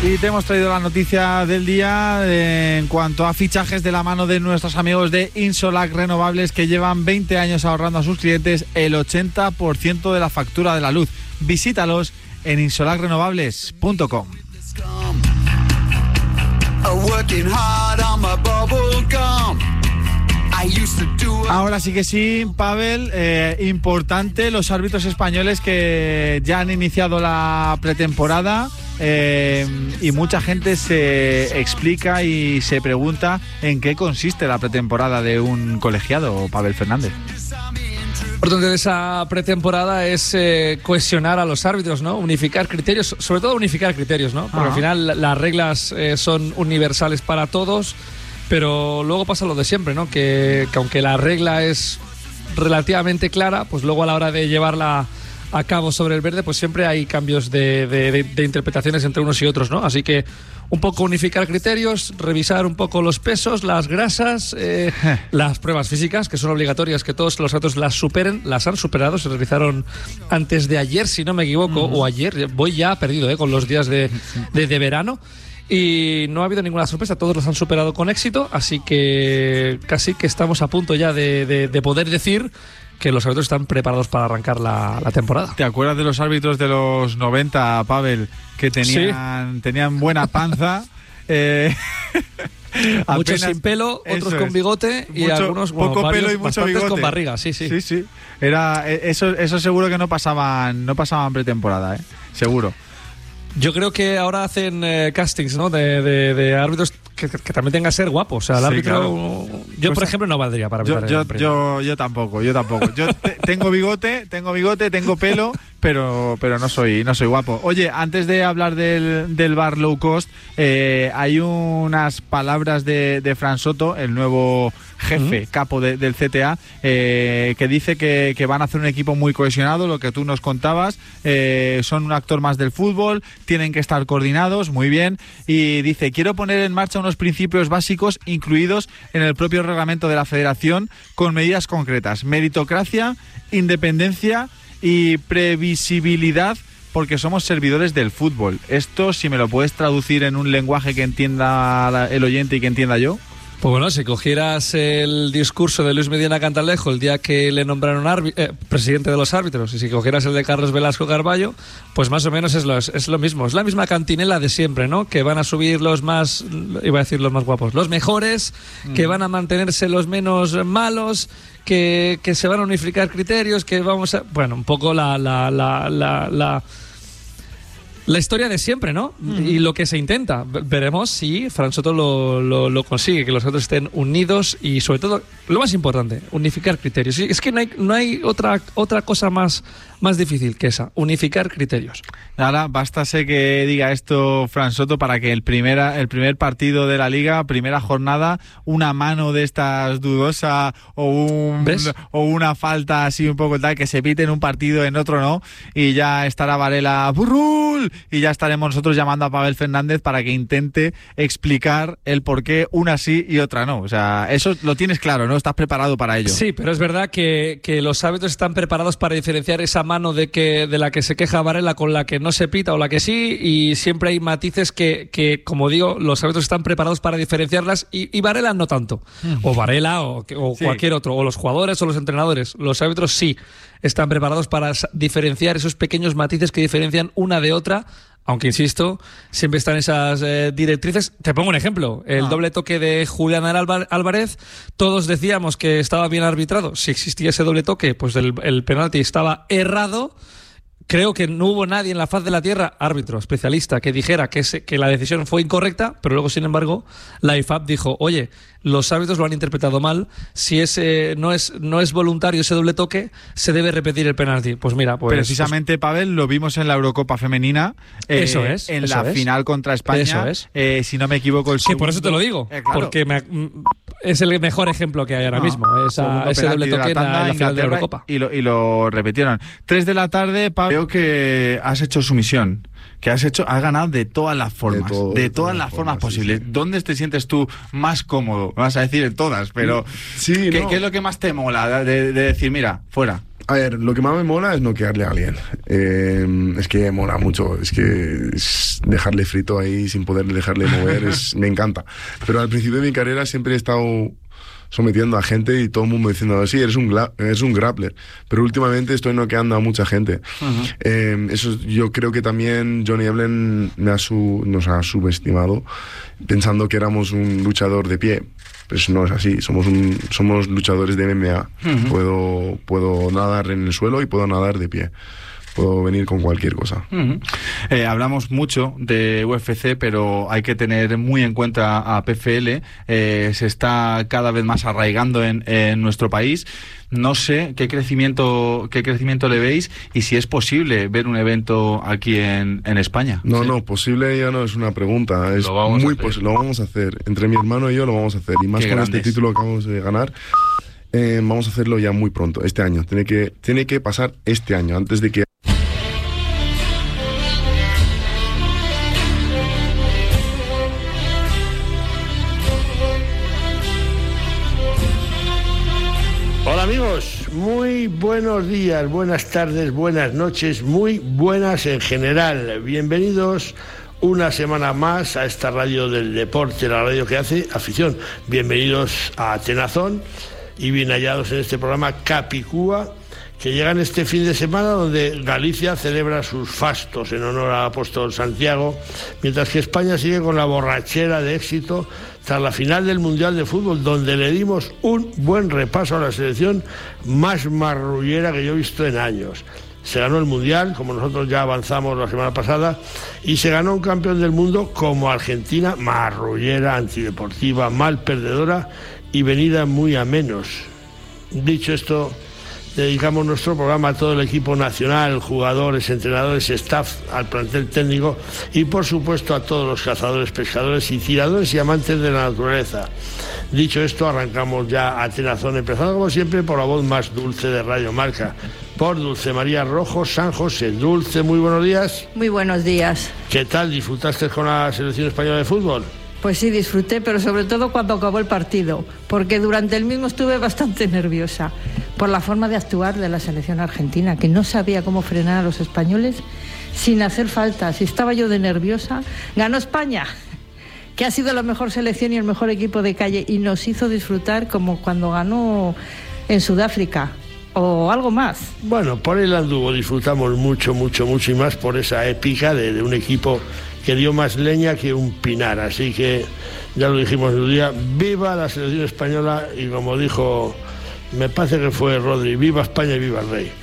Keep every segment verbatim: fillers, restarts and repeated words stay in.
Y te hemos traído la noticia del día en cuanto a fichajes de la mano de nuestros amigos de Insolac Renovables, que llevan veinte años ahorrando a sus clientes el ochenta por ciento de la factura de la luz. Visítalos en insolac renovables punto com. Ahora sí que sí, Pavel, eh, importante los árbitros españoles que ya han iniciado la pretemporada, eh, y mucha gente se explica y se pregunta en qué consiste la pretemporada de un colegiado, Pavel Fernández. Lo importante de esa pretemporada es eh, cohesionar a los árbitros, ¿no? Unificar criterios, sobre todo unificar criterios, ¿no? Porque Ajá. al final las reglas eh, son universales para todos. Pero luego pasa lo de siempre, ¿no? Que, que aunque la regla es relativamente clara, pues luego a la hora de llevarla a cabo sobre el verde, pues siempre hay cambios de, de, de, de interpretaciones entre unos y otros, ¿no? Así que un poco unificar criterios, revisar un poco los pesos, las grasas, eh, las pruebas físicas, que son obligatorias, que todos los otros las superen, las han superado, se realizaron antes de ayer, si no me equivoco, uh-huh. o ayer, voy ya perdido, ¿eh? Con los días de, de, de verano. Y no ha habido ninguna sorpresa, todos los han superado con éxito, así que casi que estamos a punto ya de, de, de poder decir que los árbitros están preparados para arrancar la, la temporada. ¿Te acuerdas de los árbitros de los noventa, Pavel, que tenían, sí. tenían buena panza? eh... Muchos sin pelo, otros con bigote y mucho, algunos bueno, poco varios, pelo y mucho bigote con barriga, sí, sí. Sí, sí. Era eso, eso seguro que no pasaban, no pasaban pretemporada, ¿eh? Seguro. Yo creo que ahora hacen eh, castings, ¿no? De, de, de árbitros que, que también tenga que ser guapo. O sea, el sí, árbitro. Claro. Yo, pues, por ejemplo, no valdría para yo, yo, yo, yo tampoco, yo tampoco. Yo te, tengo bigote, tengo bigote, tengo pelo, pero, pero no soy, no soy guapo. Oye, antes de hablar del, del bar low cost, eh, hay unas palabras de, de Fran Soto, el nuevo jefe, uh-huh. capo de, del C T A, eh, que dice que, que van a hacer un equipo muy cohesionado, lo que tú nos contabas, eh, son un actor más del fútbol, tienen que estar coordinados, muy bien, y dice, quiero poner en marcha unos principios básicos incluidos en el propio reglamento de la federación con medidas concretas, meritocracia, independencia y previsibilidad, porque somos servidores del fútbol. Esto, si me lo puedes traducir en un lenguaje que entienda el oyente y que entienda yo. Pues bueno, si cogieras el discurso de Luis Medina Cantalejo el día que le nombraron árbi- eh, presidente de los árbitros, y si cogieras el de Carlos Velasco Carballo, pues más o menos es lo, es lo mismo. Es la misma cantinela de siempre, ¿no? Que van a subir los más, iba a decir los más guapos, los mejores, mm. que van a mantenerse los menos malos, que, que se van a unificar criterios, que vamos a... Bueno, un poco la... la, la, la, la La historia de siempre, ¿no? Mm. Y lo que se intenta. Veremos si Fran Soto lo, lo, lo consigue, que los otros estén unidos y, sobre todo, lo más importante, unificar criterios. Es que no hay, no hay otra, otra cosa más, más difícil que esa, unificar criterios. Ahora, bastase que diga esto Fran Soto para que el, primera, el primer partido de la Liga, primera jornada, una mano de estas dudosa o, un, o una falta así un poco tal, que se pite en un partido, en otro no, y ya estará Varela, ¡burrul! Y ya estaremos nosotros llamando a Pavel Fernández para que intente explicar el por qué una sí y otra no. O sea, eso lo tienes claro, ¿no? Estás preparado para ello. Sí, pero es verdad que, que los árbitros están preparados para diferenciar esa mano de que de la que se queja Varela con la que no se pita o la que sí, y siempre hay matices que, que como digo, los árbitros están preparados para diferenciarlas, y, y Varela no tanto. Mm. O Varela o, o sí. cualquier otro, o los jugadores o los entrenadores. Los árbitros sí están preparados para diferenciar esos pequeños matices que diferencian una de otra, aunque insisto, siempre están esas eh, directrices. Te pongo un ejemplo, el ah. doble toque de Julián Álvarez, todos decíamos que estaba bien arbitrado. Si existía ese doble toque, pues el, el penalti estaba errado. Creo que no hubo nadie en la faz de la tierra, árbitro, especialista, que dijera que, se, que la decisión fue incorrecta, pero luego, sin embargo, la I F A B dijo, oye, los árbitros lo han interpretado mal, si ese no es no es voluntario ese doble toque, se debe repetir el penalti. Pues mira, pues... Precisamente, pues, Pavel, lo vimos en la Eurocopa femenina, eh, eso es, en eso la es. final contra España, eso es. eh, si no me equivoco, el que segundo... por eso te lo digo, eh, claro. porque me, es el mejor ejemplo que hay ahora no, mismo, esa, ese doble toque en la, la final de la Eurocopa. Y lo, y lo repitieron. Tres de la tarde, Pavel, creo que has hecho su misión, que has hecho, has ganado de todas las formas, de, todo, de todas las formas, formas posibles. Sí, sí. ¿Dónde te sientes tú más cómodo? Vas a decir en todas, pero sí, ¿qué, no. ¿qué es lo que más te mola de, de decir, mira, fuera? A ver, lo que más me mola es noquearle a alguien. Eh, es que mola mucho. Es que es dejarle frito ahí sin poder dejarle mover, es, me encanta. Pero al principio de mi carrera siempre he estado sometiendo a gente y todo el mundo diciendo, sí, eres un, gla- eres un grappler. Pero últimamente estoy noqueando a mucha gente. Uh-huh. Eh, eso yo creo que también Johnny Eblen me ha su- nos ha subestimado pensando que éramos un luchador de pie. Pues no es así, somos un, somos luchadores de M M A. Uh-huh. Puedo, puedo nadar en el suelo y puedo nadar de pie. Puedo venir con cualquier cosa. Uh-huh. Eh, hablamos mucho de U F C, pero hay que tener muy en cuenta a P F L. Eh, se está cada vez más arraigando en, en nuestro país. No sé qué crecimiento qué crecimiento le veis y si es posible ver un evento aquí en, en España. No, ¿sí? no, posible ya no es una pregunta. Es lo muy posible. Lo vamos a hacer. Entre mi hermano y yo lo vamos a hacer. Y más qué con grandes. Este título que acabamos de ganar. Eh, vamos a hacerlo ya muy pronto, este año. Tiene que, tiene que pasar este año, antes de que... Hola amigos, muy buenos días, buenas tardes, buenas noches, muy buenas en general. Bienvenidos una semana más a esta radio del deporte, la radio que hace afición. Bienvenidos a Atenazón y bien hallados en este programa Capicúa, que llegan este fin de semana, donde Galicia celebra sus fastos en honor al apóstol Santiago, mientras que España sigue con la borrachera de éxito tras la final del Mundial de Fútbol, donde le dimos un buen repaso a la selección más marrullera que yo he visto en años. Se ganó el Mundial, como nosotros ya avanzamos la semana pasada, y se ganó un campeón del mundo como Argentina, marrullera, antideportiva, mal perdedora y venida muy a menos. Dicho esto, dedicamos nuestro programa a todo el equipo nacional, jugadores, entrenadores, staff, al plantel técnico y por supuesto a todos los cazadores, pescadores y tiradores y amantes de la naturaleza. Dicho esto, arrancamos ya a Atenazón, empezando como siempre por la voz más dulce de Radio Marca, por Dulce María Rojo, San José. Dulce, muy buenos días. Muy buenos días. ¿Qué tal? ¿Disfrutaste con la selección española de fútbol? Pues sí, disfruté, pero sobre todo cuando acabó el partido, porque durante el mismo estuve bastante nerviosa por la forma de actuar de la selección argentina, que no sabía cómo frenar a los españoles sin hacer falta. Si estaba yo de nerviosa, ganó España, que ha sido la mejor selección y el mejor equipo de calle, y nos hizo disfrutar como cuando ganó en Sudáfrica, o algo más. Bueno, por el anduvo disfrutamos mucho, mucho, mucho, y más por esa épica de, de un equipo que dio más leña que un pinar, así que ya lo dijimos en un día, viva la selección española, y como dijo, me parece que fue Rodri, viva España y viva el rey.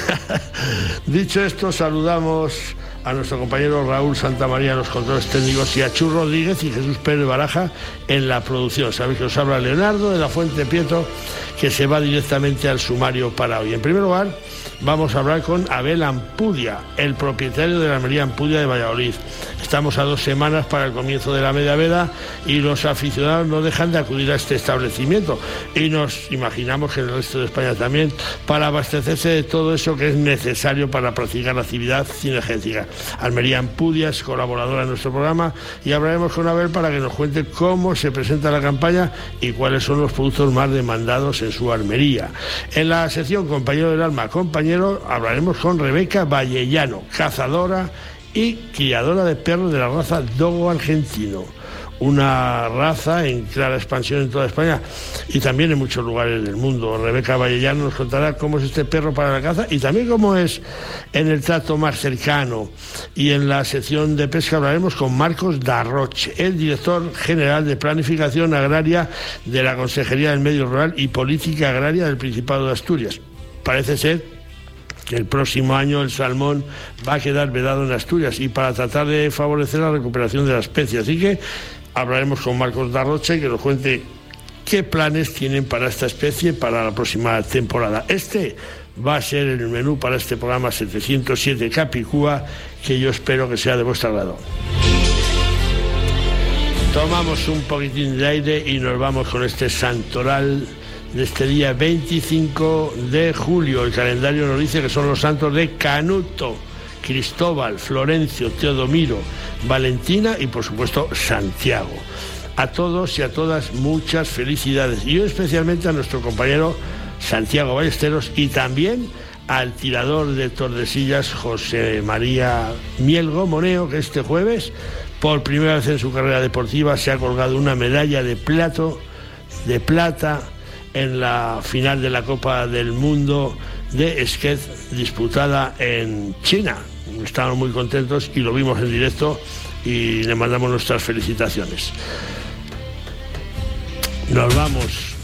Dicho esto, saludamos a nuestro compañero Raúl Santamaría en los controles técnicos y a Chu Rodríguez y Jesús Pérez Baraja en la producción. Sabéis que os habla Leonardo de la Fuente Pietro, que se va directamente al sumario para hoy. En primer lugar, vamos a hablar con Abel Ampudia, el propietario de la Almería Ampudia de Valladolid. Estamos a dos semanas para el comienzo de la media veda y los aficionados no dejan de acudir a este establecimiento, y nos imaginamos que en el resto de España también, para abastecerse de todo eso que es necesario para practicar la actividad cinegética. Almería Ampudia es colaboradora de nuestro programa y hablaremos con Abel para que nos cuente cómo se presenta la campaña y cuáles son los productos más demandados en su armería. En la sección Compañero del Alma, Compañero, hablaremos con Rebeca Vallellano, cazadora y criadora de perros de la raza Dogo argentino, una raza en clara expansión en toda España y también en muchos lugares del mundo. Rebeca Vallellano nos contará cómo es este perro para la caza y también cómo es en el trato más cercano. Y en la sección de pesca hablaremos con Marcos Darroche, el director general de Planificación Agraria de la Consejería del Medio Rural y Política Agraria del Principado de Asturias. Parece ser que el próximo año el salmón va a quedar vedado en Asturias, y para tratar de favorecer la recuperación de la especie. Así que hablaremos con Marcos Darroche, que nos cuente qué planes tienen para esta especie para la próxima temporada. Este va a ser el menú para este programa setecientos siete Capicúa, que yo espero que sea de vuestro agrado. Tomamos un poquitín de aire y nos vamos con este santoral de este día veinticinco de julio. El calendario nos dice que son los santos de Canuto, Cristóbal, Florencio, Teodomiro, Valentina y por supuesto Santiago. A todos y a todas muchas felicidades, y hoy especialmente a nuestro compañero Santiago Ballesteros y también al tirador de Tordesillas, José María Mielgo Moneo, que este jueves, por primera vez en su carrera deportiva, se ha colgado una medalla de plato, de plata en la final de la Copa del Mundo de Esquet disputada en China. Estábamos muy contentos y lo vimos en directo y le mandamos nuestras felicitaciones. Nos vamos